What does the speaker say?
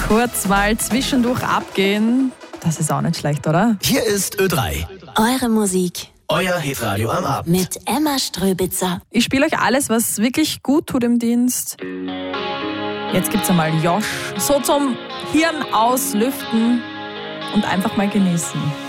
Kurz mal zwischendurch abgehen, das ist auch nicht schlecht, oder? Hier ist Ö3. Eure Musik. Euer Hitradio am Abend. Mit Emma Ströbitzer. Ich spiele euch alles, was wirklich gut tut im Dienst. Jetzt gibt's einmal Josh. So zum Hirn auslüften und einfach mal genießen.